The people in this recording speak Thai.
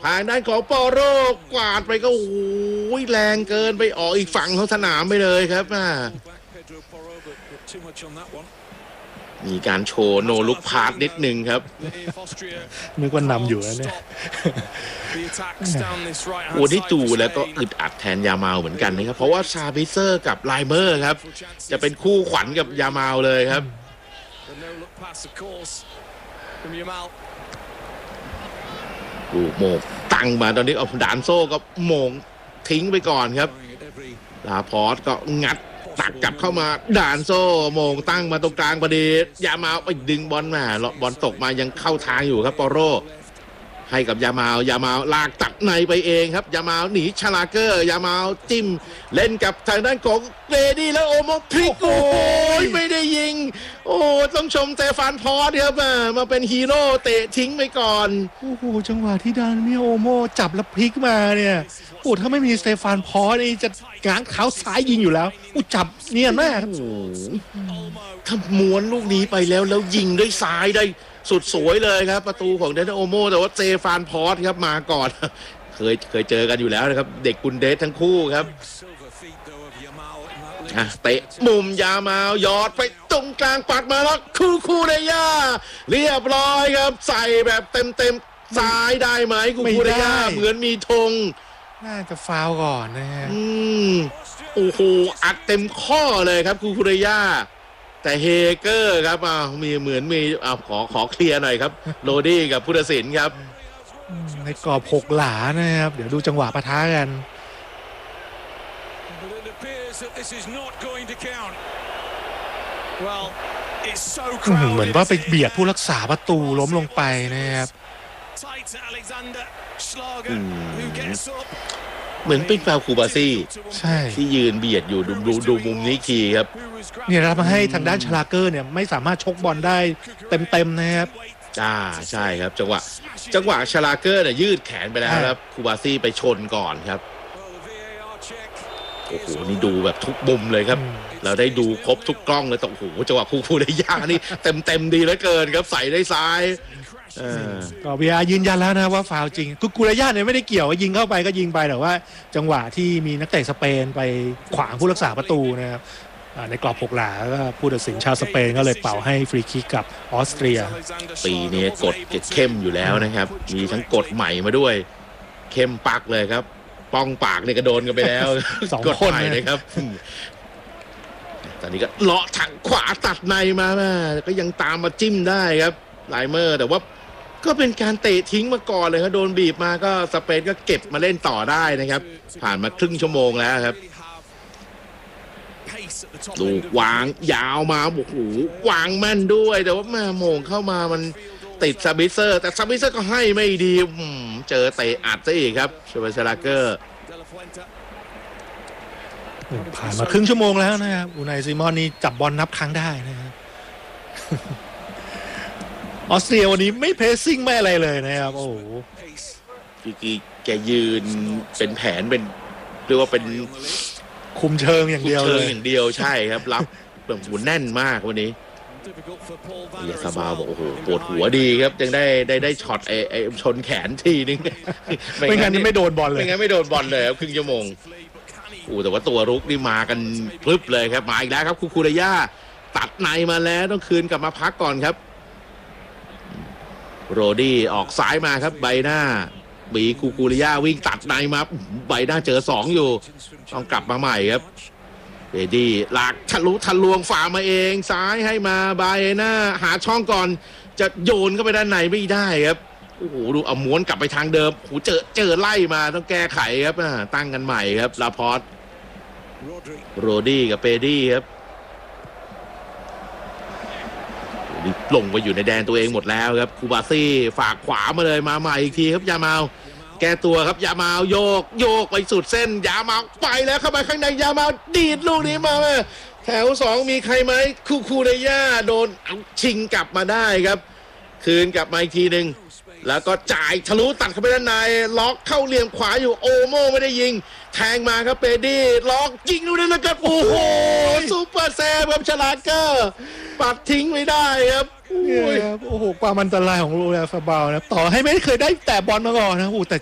ทางด้านของปอโรกวาดไปก็โอ้ยแรงเกินไปออกอีกฝั่งของสนามไปเลยครับมีการโชว์โนลุกพาร์ทนิดนึงครับนึกว่านำอยู่แล้วเนี่ยโอ้ที่ดูแล้วก็อึดอัดแทนยามาลเหมือนกันนะครับเพราะว่าชาบิเซอร์กับไลเมอร์ครับจะเป็นคู่ขวัญกับยามาลเลยครับโมงตั้งมาตอนนี้เอาดานโซ่ก็โมงทิ้งไปก่อนครับลาพอร์ตก็งัดตักกลับเข้ามาดานโซ่โมงตั้งมาตรงกลางพอดียามาลไปดึงบอลมาบอลตกมายังเข้าทางอยู่ครับปอโรให้กับยามาลลากตัดในไปเองครับยามาลหนีชาลาเกอร์ยามาลจิ้มเล่นกับทางด้านของเรดี้แล้วโอโมพลิกโอ้ยไม่ได้ยิงโอ้ต้องชมเตฟานพอร์ตครับมาเป็นฮีโร่เตะทิ้งไปก่อนโอ้โหจังหวะที่ดานมิโอโมจับแล้วพลิกมาเนี่ยโอ้ถ้าไม่มีสเตฟานพอร์ตนี่จะง้างเท้าซ้ายยิงอยู่แล้วจับเนี่ยแม่ถ้าม้วนลูกนี้ไปแล้วยิงด้วยซ้ายได้สุดสวยเลยครับประตูของเดนโอโมแต่ว่าเจฟานพอร์ตครับมาก่อนเคยเจอกันอยู่แล้วนะครับเด็กกุนเดสทั้งคู่ครับเตะมุมยามาลยอดไปตรงกลางปัดมาแล้วคูเรย่าเรียบร้อยครับใส่แบบเต็มซ้ายได้ไหมคูเรย่าเหมือนมีธงน่าจะฟาวก่อนนะฮะโอ้โหอัดเต็มข้อเลยครับคูเรย่าแต่เฮเกอร์ครับมีขอเคลียร์หน่อยครับโรดี้กับพุทธศิลป์ครับในกรอบ6 หลานะครับเดี๋ยวดูจังหวะปะทะกันเหมือนว่าไปเบียดผู้รักษาประตูล้มลงไปนะครับเหมือนเป็นฟาวคูบาซี่ใช่ที่ยืนเบียดอยู่ดูมุมนี้คีครับเนี่ยรับมาให้ทางด้านชลาเกอร์เนี่ยไม่สามารถชกบอลได้เต็มนะครับใช่ครับจังหวะชลาเกอร์เนี่ยยืดแขนไปแล้วครับคูบาซี่ไปชนก่อนครับโอ้โหนี่ดูแบบทุกมุมเลยครับเราได้ดูครบทุกกล้องเลยแต่โอ้โหจังหวะคูเรย่านี่เต็มดีเหลือเกินครับใส่ได้ซ้ายก็VRยืนยันแล้วนะว่าฟาวจริงกูเรย่าเนี่ยไม่ได้เกี่ยวว่ายิงเข้าไปก็ยิงไปแต่ว่าจังหวะที่มีนักเตะสเปนไปขวางผู้รักษาประตูนะครับในกรอบ6 หลาก็ผู้ตัดสินชาวสเปนก็เลยเป่าให้ฟรีคิกกับออสเตรียปีนี้กฎเข้มอยู่แล้วนะครับมีทั้งกฎใหม่มาด้วยเข้มปักเลยครับป้องปากเนี่ยก็โดนกันไปแล้ว 2 คนนะครับตอนนี้ก็เลาะทางขวาตัดในมาก็ยังตามมาจิ้มได้ครับไลเมอร์แต่ว่าก็เป็นการเตะทิ้งมาก่อนเลยครับโดนบีบมาก็สเปนก็เก็บมาเล่นต่อได้นะครับผ่านมาครึ่งชั่วโมงแล้วครับลูกวางยาวมาโอ้โหวางแม่นด้วยแต่ว่ามาโมงเข้ามามันติดซาบิเซอร์แต่ซาบิเซอร์ก็ให้ไม่ดีเจอเตะอัดซะอีกครับชลาเกอร์ผ่านมาครึ่งชั่วโมงแล้วนะครับอูไนซิมอนนี่จับบอลนับครั้งได้นะครับออสเตรียวันนี้ไม่เพรสซิ่งไม่อะไรเลยนะครับโอ้โหคือแกยืนเป็นแผนเป็นเรียกว่าเป็นคุมเชิงอย่างเดียวเลยใช่ครับรับแบบหุ่นแน่นมากวันนี้เยสบาบอกโอ้โหปวดหัวดีครับยังได้ช็อตไอชนแขนทีนึงไม่งั้นไม่โดนบอลเลยไม่งั้นไม่โดนบอลเลยครับครึ่งชั่วโมงแต่ว่าตัวรุกนี่มากันพลึบเลยครับมาอีกแล้วครับคูเรย่าตัดในมาแล้วต้องคืนกลับมาพักก่อนครับโรดี้ออกซ้ายมาครับใบหน้าบีคูเรย่าวิ่งตัดในมาใบหน้าเจอ2อยู่ต้องกลับมาใหม่ครับเรดี้หลากทะลวงฝ่ามาเองซ้ายให้มาใบหน้าหาช่องก่อนจะโยนเข้าไปด้านในไม่ได้ครับโอ้โหดูเอาม้วนกลับไปทางเดิมโอ้เจอไล่มาต้องแก้ไขครับตั้งกันใหม่ครับลาพอร์ตโรดี้กับเปดี้ครับลงไปอยู่ในแดนตัวเองหมดแล้วครับคูบาซี่ฝากขวามาเลยมาใหม่อีกทีครับยามาลแก้ตัวครับยามาลโยกไปสุดเส้นยามาลไปแล้วเข้าไปข้างในยามาลดีดลูกนี้มาแถว2มีใครไหมคูเรย่าโดนเอาชิงกลับมาได้ครับคืนกลับมาอีกทีนึงแล้วก็จ่ายทะลุตัดเข้าไปด้านในล็อกเข้าเหลี่ยมขวาอยู่โอโม่ไม่ได้ยิงแทงมาครับเปดี้ล็อกยิงดูนี่นะครับโอ้โหซุปเปอร์เซฟครับชลาเกอร์ปัดทิ้งไม่ได้ครับโอ้โหความอันตรายของลูแลฟาบาลนะต่อให้ไม่เคยได้แต่บอลมาก่อนนะโอ้แต่